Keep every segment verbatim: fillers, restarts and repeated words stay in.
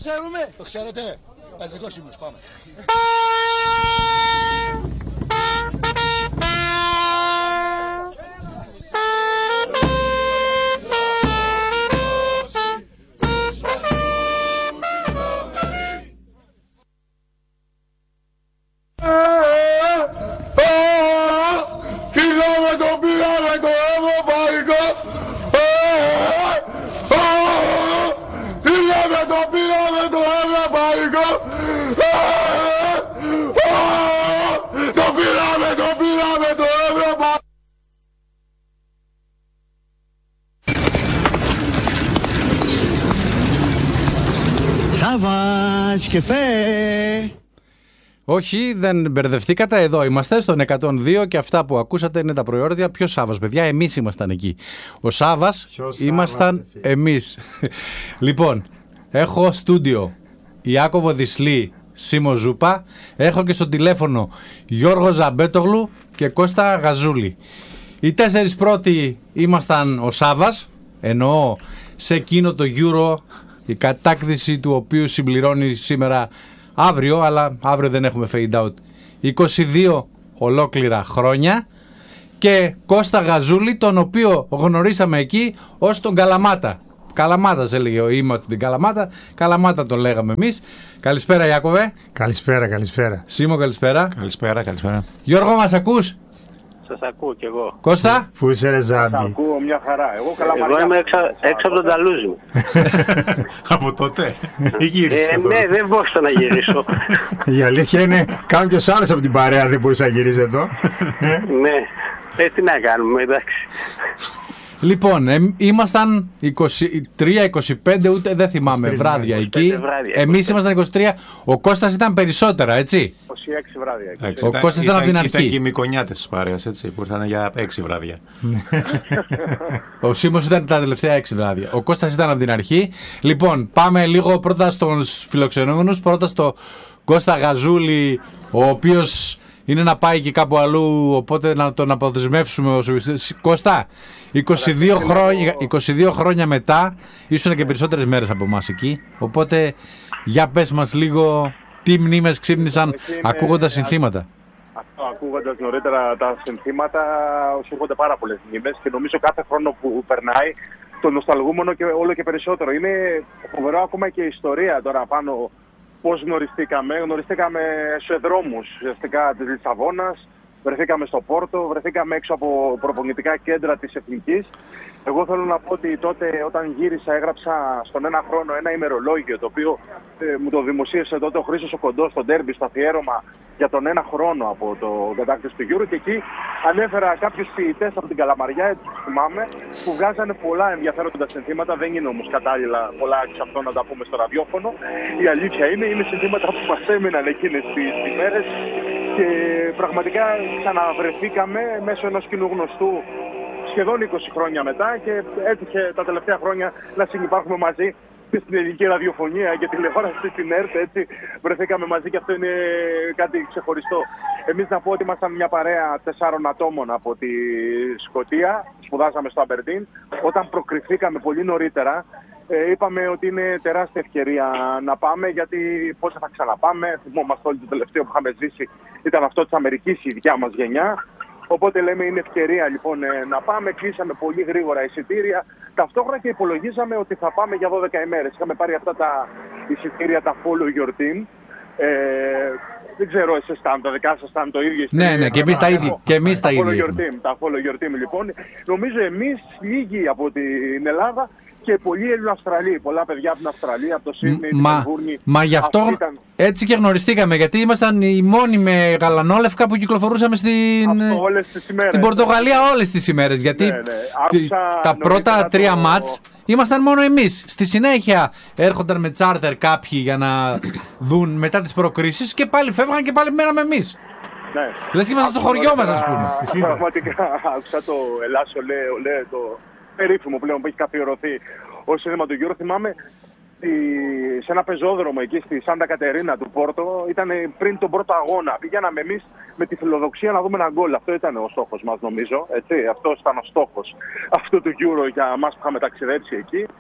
ξέρουμε. Το ξέρετε. Εθνικός ύμνος, πάμε. Πήραμε το, πήραμε το ευρωπαϊκό. Πήραμε το, πήραμε το ευρωπαϊκό. Το πήραμε, το πήραμε το ευρωπαϊκό. Σάββας και φε. Όχι, δεν μπερδευτήκατε. Εδώ είμαστε στον εκατόν δύο και αυτά που ακούσατε είναι τα προϊόντα. Ποιο Σάββας, παιδιά, εμείς ήμασταν εκεί. Ο Σάββας ήμασταν εμείς. Λοιπόν, έχω στούντιο Ιάκωβο Δυσλή, Σίμω Ζούπα. Έχω και στο τηλέφωνο Γιώργο Ζαμπέτογλου και Κώστα Γαζούλη. Οι τέσσερις πρώτοι ήμασταν ο Σάββας, εννοώ σε εκείνο το Euro, η κατάκτηση του οποίου συμπληρώνει σήμερα αύριο, αλλά αύριο δεν έχουμε fade out, είκοσι δύο ολόκληρα χρόνια, και Κώστα Γαζούλη, τον οποίο γνωρίσαμε εκεί ως τον Καλαμάτα. Καλαμάτας έλεγε ο Ήμα του την Καλαμάτα, Καλαμάτα τον λέγαμε εμείς. Καλησπέρα Ιάκωβε. Καλησπέρα, καλησπέρα. Σίμω, καλησπέρα. Καλησπέρα, καλησπέρα. Γιώργο, μας ακούς? Σας ακούω κι εγώ. Κώστα. Πού είσαι ρε Ζάμπη? Σας ακούω μια χαρά. Εγώ, εγώ είμαι έξω, έξω από τον Ταλούζι μου. Από τότε ή γύρισες? Ε, ναι, δεν μπορούσα να γυρίσω. Η αλήθεια είναι κάποιος άλλος από την παρέα δεν μπορούσε να γυρίσει εδώ. Ναι, ε, τι να κάνουμε, εντάξει. Λοιπόν, ε, ήμασταν είκοσι τρία είκοσι πέντε, ούτε δεν θυμάμαι, βράδια εκεί. Εμείς ήμασταν είκοσι τρία, ο Κώστας ήταν περισσότερα, έτσι. είκοσι έξι βράδια. Εντάξει, ο ήταν, Κώστας ήταν από την αρχή. Ήταν και οι Μικονιάτες της παρέας, έτσι, που ήρθαν για έξι βράδια. Ο Σίμος ήταν τα τελευταία έξι βράδια. Ο Κώστας ήταν από την αρχή. Λοιπόν, πάμε λίγο πρώτα στους φιλοξενούμενους. Πρώτα στο Κώστα Γαζούλη, ο οποίος είναι να πάει και κάπου αλλού, οπότε να τον αποδεσμεύσουμε ως Κώστα. είκοσι δύο, χρόνια, είκοσι δύο χρόνια μετά, ήσουν και περισσότερες μέρες από εμάς εκεί, οπότε για πες μας λίγο τι μνήμες ξύπνησαν είναι, ακούγοντας συνθήματα. Αυτό, ακούγοντας νωρίτερα τα συνθήματα, σου έρχονται πάρα πολλές μνήμες και νομίζω κάθε χρόνο που περνάει το νοσταλγούμενο και όλο και περισσότερο. Είναι φοβερό ακόμα και η ιστορία τώρα πάνω. Πώς γνωριστήκαμε, γνωριστήκαμε σε δρόμους ουσιαστικά της Λισαβόνας, βρεθήκαμε στο Πόρτο, βρεθήκαμε έξω από προπονητικά κέντρα της Εθνικής. Εγώ θέλω να πω ότι τότε όταν γύρισα έγραψα στον ένα χρόνο ένα ημερολόγιο, το οποίο ε, μου το δημοσίευσε τότε ο Χρήστος ο Κοντός στο ντέρμπι, στο αφιέρωμα για τον ένα χρόνο από το κατάκτηση του Euro, και εκεί ανέφερα κάποιους ποιητές από την Καλαμαριά, έτσι θυμάμαι, που βγάζανε πολλά ενδιαφέροντα συνθήματα. Δεν είναι όμως κατάλληλα πολλά εξ αυτών να τα πούμε στο ραδιόφωνο. Η αλήθεια είναι, είναι συνθήματα που μας έμειναν εκείνες τις ημέρες και πραγματικά ξαναβρεθήκαμε μέσω ενός κοινού γνωστού σχεδόν είκοσι χρόνια μετά, και έτυχε τα τελευταία χρόνια να συνυπάρχουμε μαζί στην ελληνική ραδιοφωνία και τηλεόραση, στην ΕΡΤ, έτσι βρεθήκαμε μαζί και αυτό είναι κάτι ξεχωριστό. Εμείς να πω ότι ήμασταν μια παρέα τεσσάρων ατόμων από τη Σκωτία, σπουδάσαμε στο Αμπερντίν. Όταν προκριθήκαμε πολύ νωρίτερα, ε, είπαμε ότι είναι τεράστια ευκαιρία να πάμε, γιατί πώς θα ξαναπάμε. Θυμόμαστε όλοι το τελευταίο που είχαμε ζήσει ήταν αυτό της Αμερικής, η δικιά μας γενιά. Οπότε λέμε είναι ευκαιρία λοιπόν να πάμε. Κλείσαμε πολύ γρήγορα εισιτήρια. Ταυτόχρονα και υπολογίζαμε ότι θα πάμε για δώδεκα ημέρες. Είχαμε πάρει αυτά τα εισιτήρια, τα Follow Your Team. Ε, δεν ξέρω, εσείς τα, τα δικά σας ήταν το ίδιο. Ναι, ναι, και εμείς τα ίδια. Και εμείς τα, τα, follow your team, τα Follow Your Team λοιπόν. Νομίζω εμείς λίγοι από την Ελλάδα και πολλοί Έλληνο-Αυστραλοί. Πολλά παιδιά από την Αυστραλία, από το Σίδνεϊ, την Μελβούρνη. Μα γι' αυτό ήταν... έτσι και γνωριστήκαμε. Γιατί ήμασταν οι μόνοι με γαλανόλευκα που κυκλοφορούσαμε στην, στην Πορτογαλία όλες τις ημέρες. Γιατί ναι, ναι. Άκουσα τα πρώτα τρία το... μάτς ήμασταν μόνο εμείς. Στη συνέχεια έρχονταν με τσάρτερ κάποιοι για να δουν μετά τις προκρίσεις και πάλι φεύγαν και πάλι μέναμε εμείς. Ναι. Λες και ήμασταν στο χωριό μας, ας πούμε. Πραγματικά άκουσα το Ελλάς Ολέ, Ολέ, το περίφημο πλέον που έχει καθιερωθεί ως σύνδεμα του Euro. Θυμάμαι σε ένα πεζόδρομο εκεί στη Σάντα Κατερίνα του Πόρτο, ήταν πριν τον πρώτο αγώνα. Πηγαίναμε εμείς με τη φιλοδοξία να δούμε ένα γκολ. Αυτό ήταν ο στόχος μας, νομίζω. Έτσι. Αυτός ήταν ο στόχος αυτού του Euro για εμάς που είχαμε ταξιδέψει εκεί.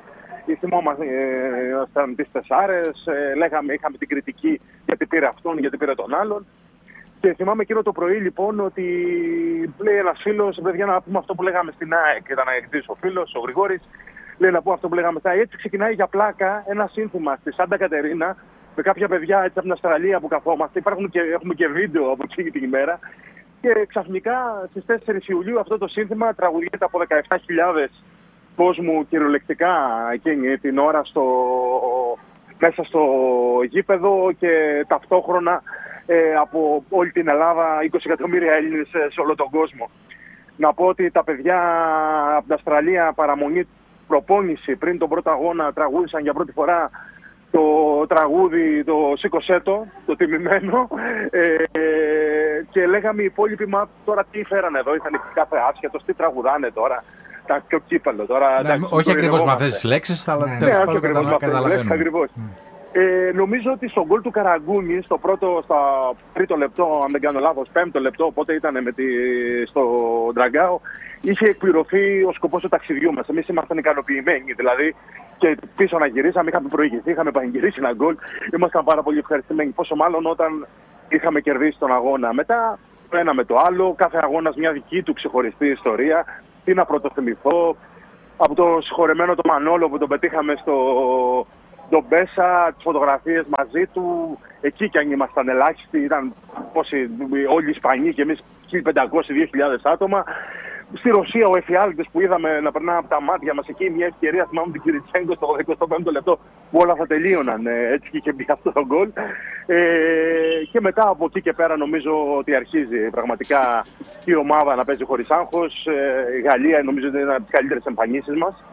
θυμόμασταν τις τεσσάρες, λέγαμε, είχαμε την κριτική γιατί πήρε αυτόν, γιατί πήρε τον άλλον. Και θυμάμαι εκείνο το πρωί λοιπόν ότι λέει ένας φίλος, παιδιά, να πούμε αυτό που λέγαμε στην ΑΕΚ. Ήταν αεκτής ο φίλος, ο Γρηγόρης, λέει να πούμε αυτό που λέγαμε στην ΑΕΚ. Έτσι ξεκινάει για πλάκα ένα σύνθημα στη Σάντα Κατερίνα με κάποια παιδιά έτσι από την Αυστραλία που καθόμαστε. Υπάρχουν και, έχουμε και βίντεο από εκείνη την ημέρα. Και ξαφνικά στις τέσσερις Ιουλίου αυτό το σύνθημα τραγουδιέται από δεκαεπτά χιλιάδες κόσμου κυριολεκτικά εκείνη την ώρα στο, μέσα στο γήπεδο και ταυτόχρονα ε, από όλη την Ελλάδα, είκοσι εκατομμύρια Έλληνες σε όλο τον κόσμο. Να πω ότι τα παιδιά από την Αυστραλία παραμονή προπόνηση πριν τον πρώτο αγώνα τραγούδησαν για πρώτη φορά το τραγούδι, το «Σήκωσέ το», το τιμημένο, ε, και λέγαμε οι υπόλοιποι, μα τώρα τι φέρανε εδώ, ήρθαν κάθε άσχετος, τι τραγουδάνε τώρα, τα, το κύπελο τώρα. Ναι, εντάξει, όχι ακριβώς με αυτές τις λέξεις, αλλά ναι, τέλος πάντων καταλαβαίνουμε. Ακριβώς. Ε, νομίζω ότι στον γκολ του Καραγκούνη, στο πρώτο, στα τρίτο λεπτό, αν δεν κάνω λάθος, πέμπτο λεπτό, οπότε ήταν με τη, στο Ντραγκάο, είχε εκπληρωθεί ο σκοπός του ταξιδιού μας. Εμείς ήμασταν ικανοποιημένοι, δηλαδή, και πίσω να γυρίσαμε, είχαμε προηγηθεί, είχαμε πανηγυρίσει ένα γκολ, ήμασταν πάρα πολύ ευχαριστημένοι. Πόσο μάλλον όταν είχαμε κερδίσει τον αγώνα. Μετά, το ένα με το άλλο, κάθε αγώνας μια δική του ξεχωριστή ιστορία. Τι να πρωτοθυμηθώ, από το συγχωρεμένο το Μανόλο που τον πετύχαμε στο. Τον Μπέσα, τις φωτογραφίες μαζί του, εκεί κι αν ήμασταν ελάχιστοι, ήταν πόσοι, όλοι οι Ισπανοί και εμείς χίλια πεντακόσια με δύο χιλιάδες άτομα. Στη Ρωσία ο εφιάλτης που είδαμε να περνά από τα μάτια μας εκεί, μια ευκαιρία, θυμάμαι την Κυριτσέγκο στο εικοστό πέμπτο λεπτό που όλα θα τελείωναν, έτσι και είχε μπει αυτό το γκολ. Ε, και μετά από εκεί και πέρα νομίζω ότι αρχίζει πραγματικά η ομάδα να παίζει χωρίς άγχος. Ε, η Γαλλία νομίζω ότι είναι από τις καλύτερες εμφανίσεις μας.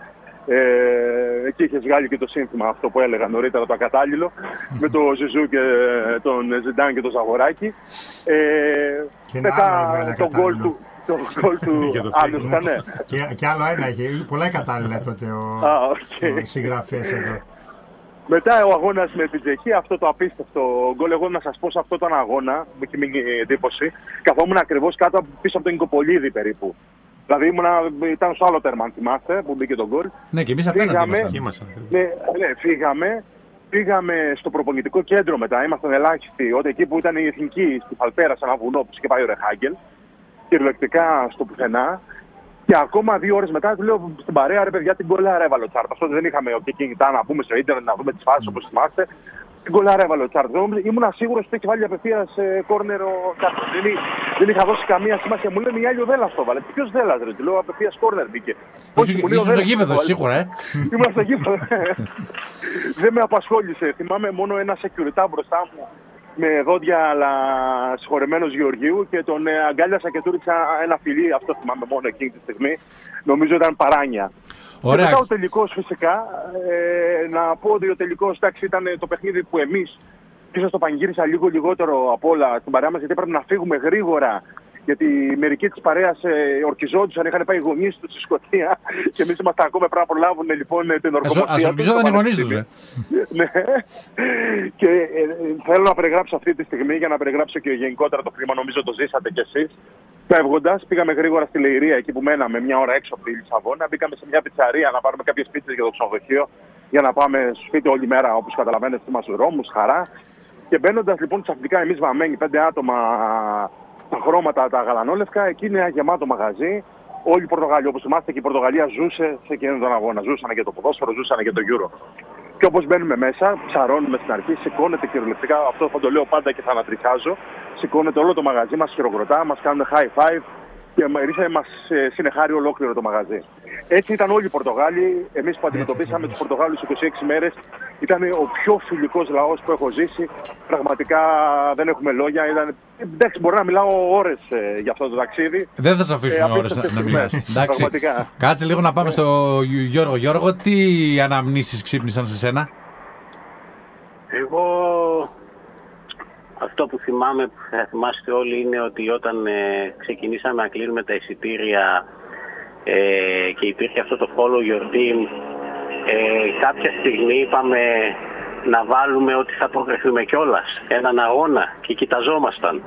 Ε, εκεί είχε βγάλει και το σύνθημα αυτό που έλεγα νωρίτερα, το ακατάλληλο, με τον Ζιζού και τον Ζιντάν και τον Ζαγοράκη. Ε, μετά τον γκολ του. Το γκολ του άλλου ήταν, ναι. Και, και άλλο ένα είχε. Πολλά κατάλληλα τότε ο, ah, okay. ο συγγραφέας εδώ. Μετά ο αγώνας με την Τσεχία, αυτό το απίστευτο γκολ. Εγώ να σας πω σε αυτόν τον αγώνα, μου έχει μείνει εντύπωση. Καθόμουν ακριβώς κάτω πίσω από τον Νικοπολίδη περίπου. Δηλαδή ήμουνα, ήταν στο άλλο τέρμα, αν θυμάστε, που μπήκε τον γκολ. Ναι, και εμείς απέναντι ήμασταν. Ναι, ναι, φύγαμε. Πήγαμε στο προπονητικό κέντρο μετά, ήμασταν ελάχιστοι. Ότι εκεί που ήταν η εθνική, στη Φαλπέρα, σε ένα βουνό που είχε πάει ο Ρεχάγκελ, κυριολεκτικά στο πουθενά. Και ακόμα δύο ώρες μετά του λέω στην παρέα, ρε παιδιά, την κολλάρα έβαλε ο Τσάρτας. Τότε δεν είχαμε ο κινητά να πούμε στο ίντερνετ, να δούμε τις φάσεις όπως θυμάστε. Την κολλάρα έβαλε ο Τσάρτας. Ήμουν σίγουρος ότι έχει βάλει απευθείας κόρνερ ο Τσάρτας. Δεν, δεν είχα δώσει καμία σημασία. Μου λένε οι άλλοι ο Δέλλας το βάλε. Ποιος Δέλλας, ρε, του λέω απευθείας κόρνερ μπήκε. Όχι, ήσουν στο γήπεδο σίγουρα, ε. Ήμουν στο γήπεδο. Δεν με απασχόλησε. Θυμάμαι μόνο ένα security μπροστά μου με δόντια αλλά συγχωρεμένος Γεωργίου και τον ε, αγκάλιασα και του ρίξα ένα φιλί, αυτό θυμάμαι μόνο εκείνη τη στιγμή. Νομίζω ήταν παράνια. Ωραία. Και μετά ο τελικός φυσικά, ε, να πω ότι ο τελικός εντάξει, ήταν το παιχνίδι που εμείς ίσως το πανηγύρισα λίγο λιγότερο από όλα στην παρέα μας, γιατί πρέπει να φύγουμε γρήγορα. Γιατί μερικοί της παρέας ε, ορκιζόντουσαν, είχαν πάει οι γονείς τους στη Σκωτία και εμείς ήμασταν ακόμα, πρέπει να προλάβουν λοιπόν την ορκομοσία. Ας ορκιζόταν οι γονείς τους, ε. Ναι. Και ε, θέλω να περιγράψω αυτή τη στιγμή για να περιγράψω και γενικότερα το κλίμα, νομίζω το ζήσατε κι εσείς. Φεύγοντας, πήγαμε γρήγορα στη Λεϊρία, εκεί που μέναμε, μια ώρα έξω από τη Λισαβόνα. Μπήκαμε σε μια πιτσαρία να πάρουμε κάποιες πίτσες για το ξενοδοχείο, για να πάμε στο σπίτι όλη μέρα, όπως καταλαβαίνετε, είμαστε δρόμους, χαρά. Και μπαίνοντας λοιπόν ξαφνικά εμείς βαμμένοι, πέντε άτομα. Τα χρώματα, τα γαλανόλευκα, εκεί είναι ένα γεμάτο μαγαζί. Όλοι οι Πορτογάλοι, όπως θυμάστε, και η Πορτογαλία ζούσε σε εκείνον τον αγώνα. Ζούσαν και το ποδόσφαιρο, ζούσαν και το Euro. Και όπως μπαίνουμε μέσα, ψαρώνουμε στην αρχή, σηκώνεται κυριολεκτικά, αυτό θα το λέω πάντα και θα ανατριχιάζω. Σηκώνεται όλο το μαγαζί μας, χειροκροτά, μας κάνουν high five και μας συνεχάρει ολόκληρο το μαγαζί. Έτσι ήταν όλοι οι Πορτογάλοι. Εμείς που αντιμετωπίσαμε τους Πορτογάλους είκοσι έξι μέρες, ήταν ο πιο φιλικός λαός που έχω ζήσει. Πραγματικά δεν έχουμε λόγια. Ήταν... Εντάξει, μπορώ να μιλάω ώρες ε, για αυτό το ταξίδι. Δεν θα σας αφήσουμε ε, ώρες να, να μιλάς. Εντάξει. Κάτσε λίγο να πάμε στο Γιώργο. Γιώργο, τι αναμνήσεις ξύπνησαν σε σένα? Εγώ αυτό που θυμάμαι, που θα θυμάστε όλοι, είναι ότι όταν ε, ξεκινήσαμε να κλείνουμε τα εισιτήρια ε, και υπήρχε αυτό το follow your team, ε, κάποια στιγμή είπαμε να βάλουμε ότι θα προκριθούμε κιόλας, έναν αγώνα, και κοιταζόμασταν.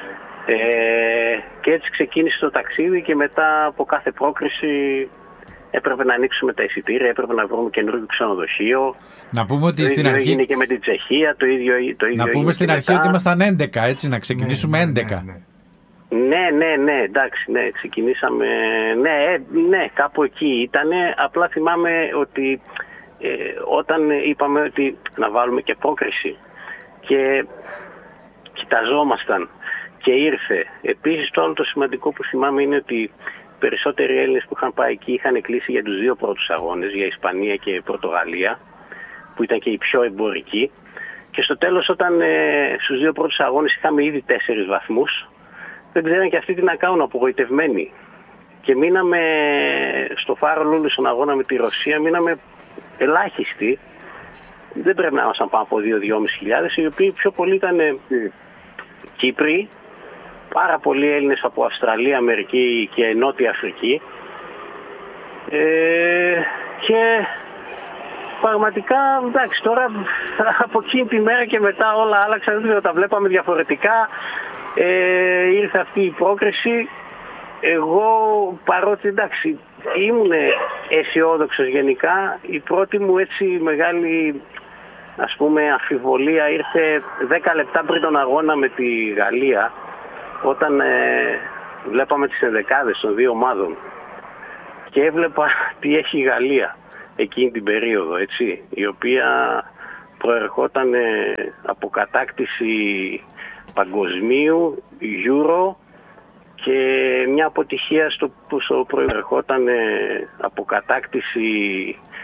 Ε, και έτσι ξεκίνησε το ταξίδι και μετά από κάθε πρόκριση έπρεπε να ανοίξουμε τα εισιτήρια, έπρεπε να βρούμε καινούργιο ξενοδοχείο. Να πούμε ότι το στην ίδιο αρχή. έγινε και με την Τσεχία, το ίδιο, το ίδιο Να πούμε στην αρχή μετά. ότι ήμασταν έντεκα, έτσι, να ξεκινήσουμε ναι, ναι, έντεκα. ναι, ναι. Ναι, ναι, ναι, εντάξει, ναι, ξεκινήσαμε, ναι, ε, ναι, κάπου εκεί ήτανε, απλά θυμάμαι ότι ε, όταν είπαμε ότι να βάλουμε και πρόκριση και κοιταζόμασταν και ήρθε. Επίσης το άλλο το σημαντικό που θυμάμαι είναι ότι οι περισσότεροι Έλληνες που είχαν πάει εκεί είχαν κλείσει για τους δύο πρώτους αγώνες, για Ισπανία και Πορτογαλία, που ήταν και οι πιο εμπορικοί. Και στο τέλος όταν ε, στους δύο πρώτους αγώνες είχαμε ήδη τέσσερις βαθμούς, δεν ξέραν και αυτοί τι να κάνουν, απογοητευμένοι. Και μείναμε στο Φάρο Λούλου στον αγώνα με τη Ρωσία, μείναμε ελάχιστοι. Δεν πρέπει να ήμασταν πάνω από δύο με δυόμισι χιλιάδες, οι οποίοι πιο πολλοί ήταν mm. Κύπροι, πάρα πολλοί Έλληνες από Αυστραλία, Αμερική και Νότια Αφρική. Ε, και πραγματικά, εντάξει, τώρα από εκείνη τη μέρα και μετά όλα άλλαξαν, δεν τα βλέπαμε διαφορετικά. Ε, ήρθε αυτή η πρόκριση. Εγώ, παρότι εντάξει ήμουν αισιόδοξος γενικά, η πρώτη μου έτσι μεγάλη, ας πούμε, αμφιβολία ήρθε δέκα λεπτά πριν τον αγώνα με τη Γαλλία, όταν ε, βλέπαμε τις ενδεκάδες των δύο ομάδων και έβλεπα τι έχει η Γαλλία εκείνη την περίοδο, έτσι, η οποία προερχόταν ε, από κατάκτηση παγκοσμίου, Euro, και μια αποτυχία στο που προερχόταν ε, από κατάκτηση